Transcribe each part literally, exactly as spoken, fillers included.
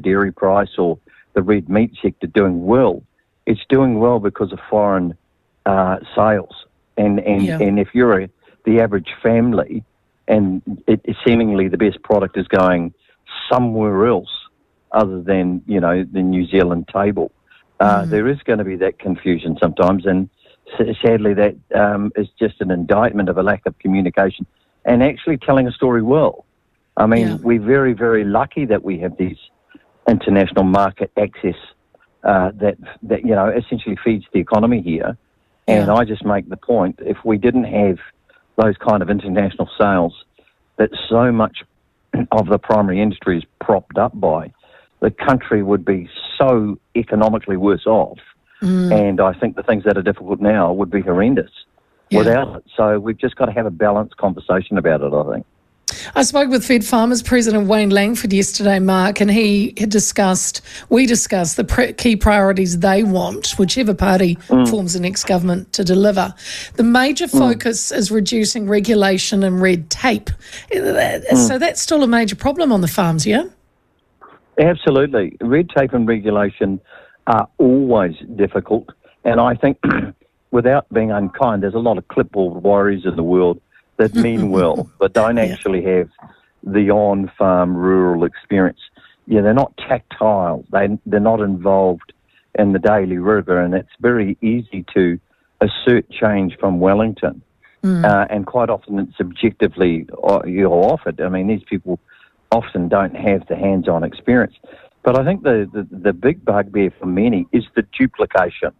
dairy price or the red meat sector doing well, it's doing well because of foreign uh, sales. And and, Yeah. and if you're a, the average family and it, seemingly the best product is going somewhere else other than, you know, the New Zealand table, uh, Mm. there is going to be that confusion sometimes. And s- sadly, that um, is just an indictment of a lack of communication and actually telling a story well. I mean, Yeah. we're very, very lucky that we have these international market access uh, that, that, you know, essentially feeds the economy here. And Yeah. I just make the point, if we didn't have those kind of international sales that so much of the primary industry is propped up by, the country would be so economically worse off. Mm. And I think the things that are difficult now would be horrendous Yeah. without it. So we've just got to have a balanced conversation about it, I think. I spoke with Fed Farmers President Wayne Langford yesterday, Mark, and he had discussed, we discussed the pre- key priorities they want, whichever party Mm. forms the next government, to deliver. The major focus is reducing regulation and red tape. So that's still a major problem on the farms, yeah? Absolutely. Red tape and regulation are always difficult. And I think, without being unkind, there's a lot of clipboard warriors in the world that mean well, but don't Yeah. actually have the on-farm rural experience. Yeah, they're not tactile. They, they're not involved in the daily rigour, and it's very easy to assert change from Wellington. Uh, and quite often it's subjectively uh, you're offered. I mean, these people often don't have the hands-on experience. But I think the, the, the big bugbear for many is the duplication.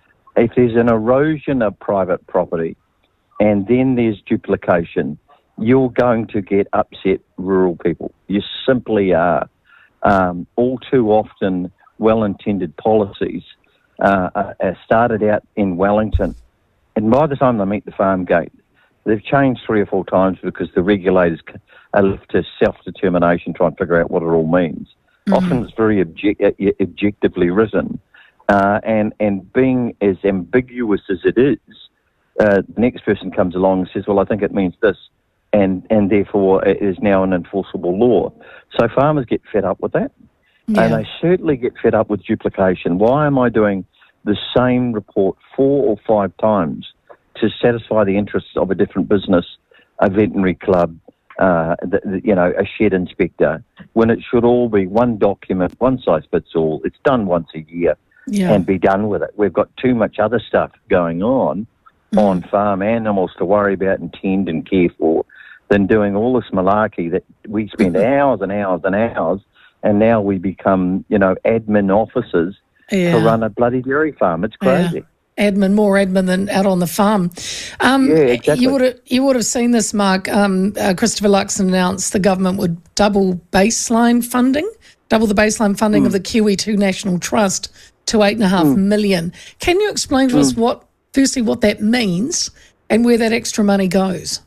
If there's an erosion of private property and then there's duplication, you're going to get upset rural people. You simply are. Um, all too often, well-intended policies uh, are, are started out in Wellington, and by the time they meet the farm gate, they've changed three or four times because the regulators are left to self-determination, trying to figure out what it all means. Mm-hmm. Often it's very object- objectively written, uh, and, and being as ambiguous as it is, uh, the next person comes along and says, well, I think it means this, and, and therefore it is now an enforceable law. So farmers get fed up with that, Yeah. and they certainly get fed up with duplication. Why am I doing the same report four or five times to satisfy the interests of a different business, a veterinary club, uh, the, the, you know, a shed inspector, when it should all be one document, one size fits all? It's done once a year Yeah. and be done with it. We've got too much other stuff going on Mm. on farm animals to worry about and tend and care for than doing all this malarkey that we spend hours and hours and hours, and now we become, you know, admin officers Yeah. to run a bloody dairy farm. It's crazy. Yeah. Admin, more admin than out on the farm. Um, Yeah, exactly. You would have you would have seen this, Mark. Um, uh, Christopher Luxon announced the government would double baseline funding, double the baseline funding Mm. of the Kiwi two National Trust to eight and a half Mm. million. Can you explain to us what, firstly, what that means and where that extra money goes?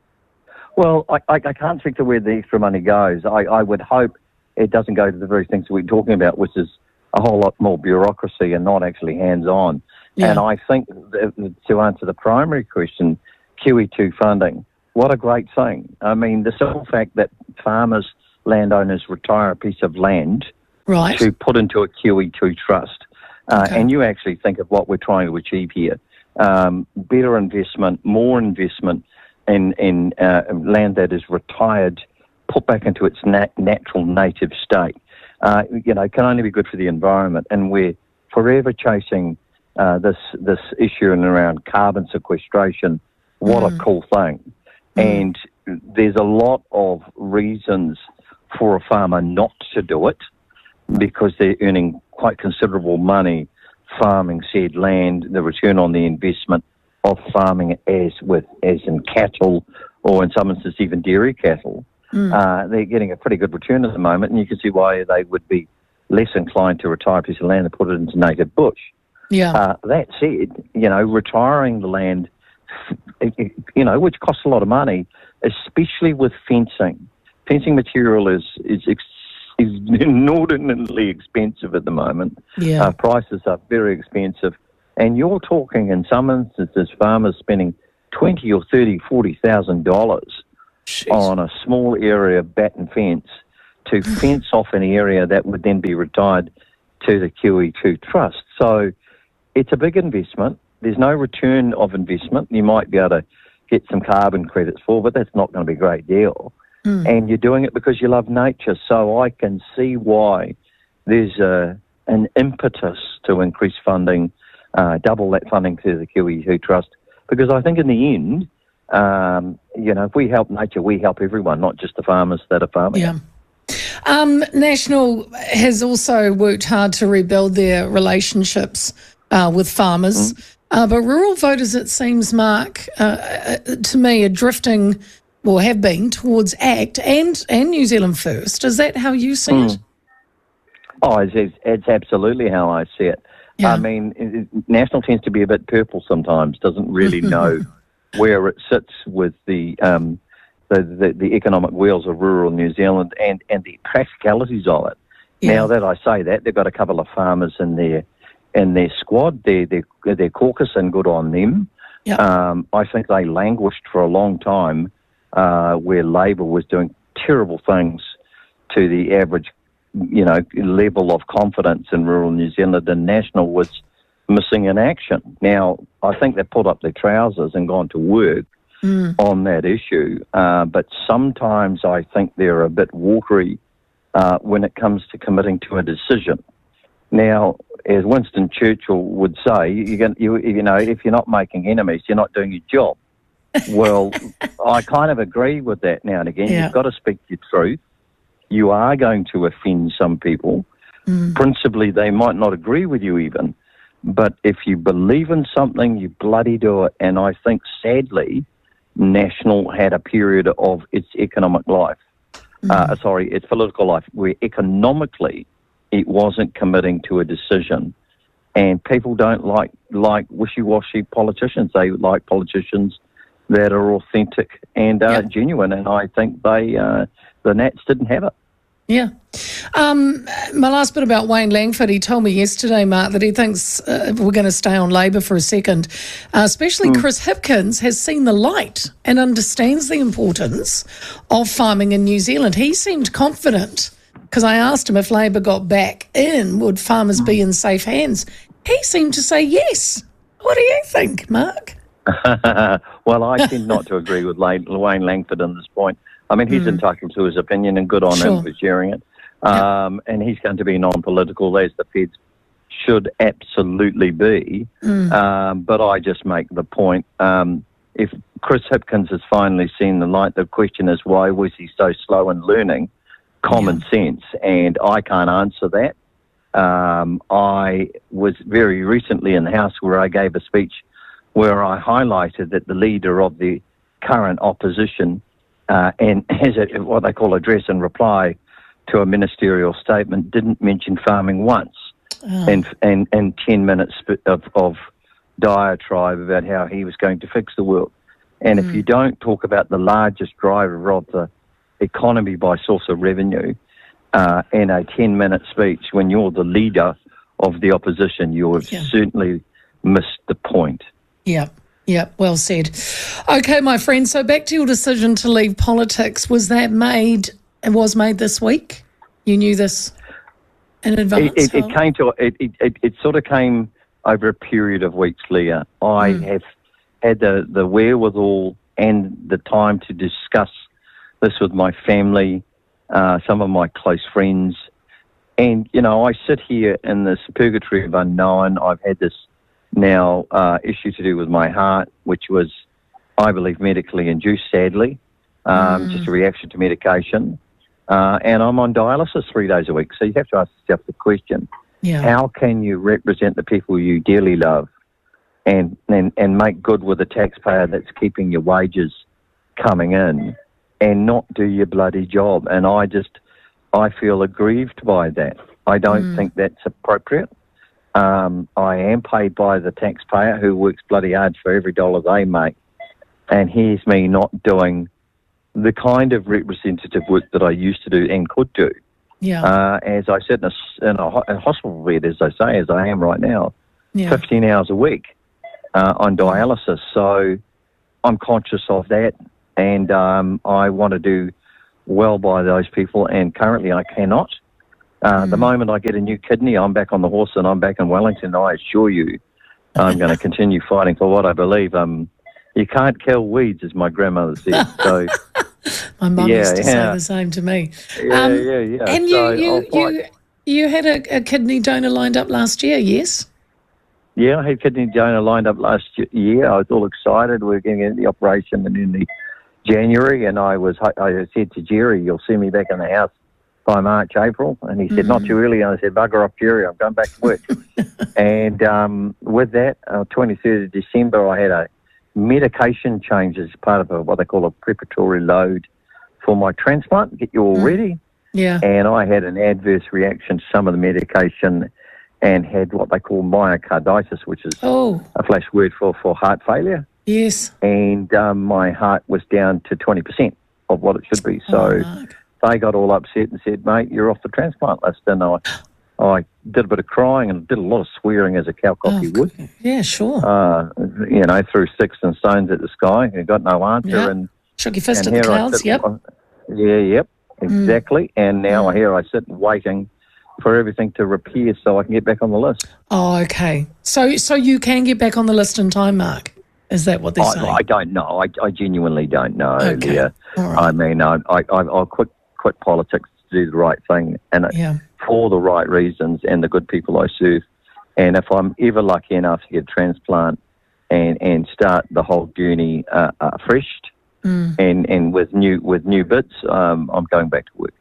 Well, I, I, I can't speak to where the extra money goes. I, I would hope it doesn't go to the very things that we're talking about, which is a whole lot more bureaucracy and not actually hands-on. Yeah. And I think that, to answer the primary question, Kiwi two funding, what a great thing. I mean, the simple fact that farmers, landowners retire a piece of land Right. to put into a Kiwi two trust. Uh, Okay. And you actually think of what we're trying to achieve here. Um, better investment, more investment in, in uh, land that is retired, put back into its nat- natural native state, uh, you know, can only be good for the environment. And we're forever chasing uh, this this issue and around carbon sequestration. What Mm. a cool thing. Mm. And there's a lot of reasons for a farmer not to do it, because they're earning quite considerable money farming said land, the return on the investment of farming as with as in cattle, or in some instances even dairy cattle. Mm. Uh, they're getting a pretty good return at the moment, and you can see why they would be less inclined to retire a piece of land and put it into native bush. Yeah. Uh, that said, you know, retiring the land, you know, which costs a lot of money, especially with fencing. Fencing material is is, ex- is inordinately expensive at the moment. Yeah. Uh, prices are very expensive, and you're talking in some instances farmers spending twenty or thirty, forty thousand dollars Jeez. on a small area of batten fence to fence off an area that would then be retired to the Q E two Trust. So it's a big investment. There's no return of investment. You might be able to get some carbon credits for, but that's not going to be a great deal. Mm. And you're doing it because you love nature. So I can see why there's a, an impetus to increase funding, uh, double that funding to the Q E two Trust, because I think in the end, um, you know, if we help nature, we help everyone, not just the farmers that are farming. Yeah. Um, National has also worked hard to rebuild their relationships uh, with farmers. Mm. Uh, but rural voters, it seems, Mark, uh, to me, are drifting, or have been, towards ACT and, and New Zealand First. Is that how you see mm. it? Oh, it's, it's, it's absolutely how I see it. Yeah. I mean, it, it, National tends to be a bit purple sometimes, doesn't really know where it sits with the, um, the, the the economic wheels of rural New Zealand and, and the practicalities of it. Yeah. Now that I say that, they've got a couple of farmers in their in their squad. They're, they're, they're caucus and good on them. Yep. Um, I think they languished for a long time uh, where Labor was doing terrible things to the average, you know, level of confidence in rural New Zealand, and National was missing in action. Now, I think they've pulled up their trousers and gone to work mm. on that issue, uh, but sometimes I think they're a bit watery uh, when it comes to committing to a decision. Now, as Winston Churchill would say, you, can, you, you know, if you're not making enemies, you're not doing your job. Well, I kind of agree with that now and again. Yeah. You've got to speak your truth. You are going to offend some people. Mm. Principally, they might not agree with you even. But if you believe in something, you bloody do it. And I think, sadly, National had a period of its economic life, mm. uh, sorry, its political life, where economically it wasn't committing to a decision. And people don't like, like wishy-washy politicians. They like politicians that are authentic and uh, yep. genuine. And I think they, uh, the Nats didn't have it. Yeah. Um, my last bit about Wayne Langford, he told me yesterday, Mark, that he thinks uh, we're going to stay on Labor for a second, uh, especially mm. Chris Hipkins has seen the light and understands the importance of farming in New Zealand. He seemed confident because I asked him if Labor got back in, would farmers mm. be in safe hands? He seemed to say yes. What do you think, Mark? Well, I tend not to agree with Wayne Langford on this point. I mean, he's mm. entitled to his opinion, and good on sure. him for sharing it. Um, yeah. And he's going to be non-political, as the Feds should absolutely be. Mm. Um, but I just make the point, um, if Chris Hipkins has finally seen the light, the question is, why was he so slow in learning common yeah. sense? And I can't answer that. Um, I was very recently in the House where I gave a speech where I highlighted that the leader of the current opposition uh, and has a, what they call address and reply to a ministerial statement, didn't mention farming once, oh. and, and and ten minutes of, of diatribe about how he was going to fix the world. And mm. if you don't talk about the largest driver of the economy by source of revenue uh, in a ten-minute speech, when you're the leader of the opposition, you have yeah. certainly missed the point. Yeah, yeah, well said. Okay, my friend, so back to your decision to leave politics. Was that made, it was made this week? You knew this in advance? It, it, it came to, it, it, it sort of came over a period of weeks, Leah. I mm. have had the, the wherewithal and the time to discuss this with my family, uh, some of my close friends. And, you know, I sit here in this purgatory of unknown. I've had this now uh, issue to do with my heart, which was, I believe, medically induced, sadly, um, mm. just a reaction to medication. Uh, and I'm on dialysis three days a week. So you have to ask yourself the question, yeah. how can you represent the people you dearly love and, and, and make good with a taxpayer that's keeping your wages coming in and not do your bloody job? And I just, I feel aggrieved by that. I don't mm. think that's appropriate. Um, I am paid by the taxpayer who works bloody hard for every dollar they make. And here's me not doing the kind of representative work that I used to do and could do. Yeah. Uh, as I sit in a, in a, a hospital bed, as I say, as I am right now, yeah. fifteen hours a week uh, on dialysis. So I'm conscious of that, and um, I want to do well by those people, and currently I cannot. Uh, Mm. The moment I get a new kidney, I'm back on the horse and I'm back in Wellington. I assure you, I'm going to continue fighting for what I believe. Um, you can't kill weeds, as my grandmother said. So, My mum yeah, used to yeah. say the same to me. yeah, Um, yeah, yeah. And so you, I'll you, fight. you, you had a, a kidney donor lined up last year, yes? Yeah, I had kidney donor lined up last year. I was all excited. We were getting into the operation in the January, and I was. I said to Jerry, "You'll see me back in the house by March, April." And he said, Mm-hmm. "Not too early." And I said, "Bugger off, Jerry. I'm going back to work." And um, with that, uh, twenty-third of December, I had a medication change as part of a, what they call a preparatory load for my transplant. Get you all Mm. ready. Yeah. And I had an adverse reaction to some of the medication and had what they call myocarditis, which is Oh, a flash word for, for heart failure. yes. And um, my heart was down to twenty percent of what it should be. Oh, So Mark. they got all upset and said, "Mate, you're off the transplant list." And I, I did a bit of crying and did a lot of swearing, as a cow cocky Oh, would. yeah, sure. Uh, you know, threw sticks and stones at the sky and got no answer. Yeah. And, Shook your fist and at the here I clouds, sit, yep. Yeah, yep, exactly. And now Mm. here I sit waiting for everything to repair so I can get back on the list. Oh, okay. So so you can get back on the list in time, Mark? Is that what they're I, saying? I don't know. I, I genuinely don't know. Okay. Leah. All right. I mean, I, I, I- I'll quit, quit politics to do the right thing, and it, Yeah. for the right reasons and the good people I serve. And if I'm ever lucky enough to get a transplant and, and start the whole journey uh, uh, fresh Mm. and, and with new with new bits, um, I'm going back to work.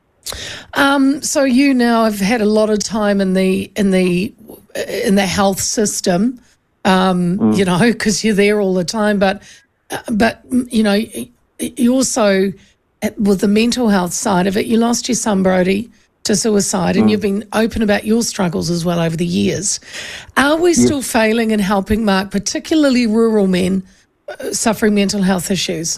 Um, so you now have had a lot of time in the in the in the health system, um, Mm. you know, because you're there all the time. But uh, but you know, you also with the mental health side of it, you lost your son Brody to suicide, and Mm. you've been open about your struggles as well over the years. Are we still failing in helping, Mark, particularly rural men uh, suffering mental health issues?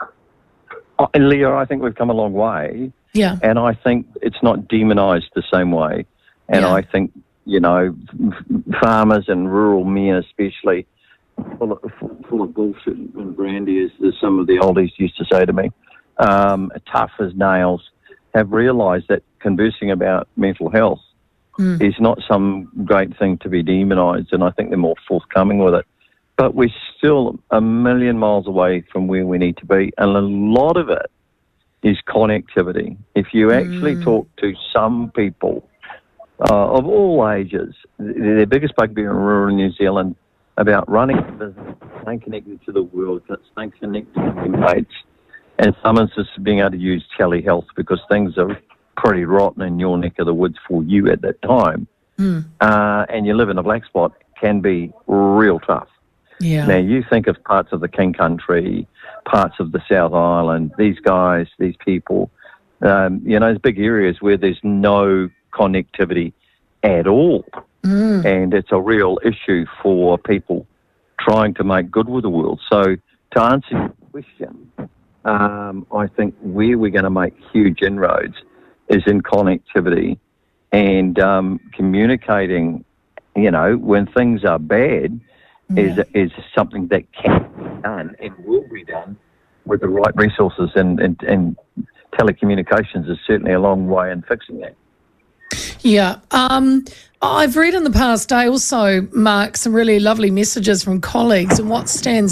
Oh, and Leah, I think we've come a long way. Yeah. And I think it's not demonised the same way. And Yeah. I think, you know, f- farmers and rural men especially, full of, full of bullshit and brandy, as, as some of the oldies used to say to me, um, tough as nails, have realised that conversing about mental health Mm. is not some great thing to be demonised, and I think they're more forthcoming with it. But we're still a million miles away from where we need to be, and a lot of it is connectivity. If you actually Mm. talk to some people uh, of all ages, th- their biggest bugbear in rural New Zealand about running a business, staying connected to the world, staying connected to their mates, and some instances being able to use telehealth because things are pretty rotten in your neck of the woods for you at that time, Mm. uh, and you live in a black spot, can be real tough. Yeah. Now, you think of parts of the King Country, parts of the South Island, these guys, these people, um, you know, there's big areas where there's no connectivity at all. Mm. And it's a real issue for people trying to make good with the world. So to answer your question, um, I think where we're going to make huge inroads is in connectivity and um, communicating, you know, when things are bad, is is something that can be done and will be done with the right resources, and, and, and telecommunications is certainly a long way in fixing that. Yeah. Um, I've read in the past day also, Mark, some really lovely messages from colleagues, and what stands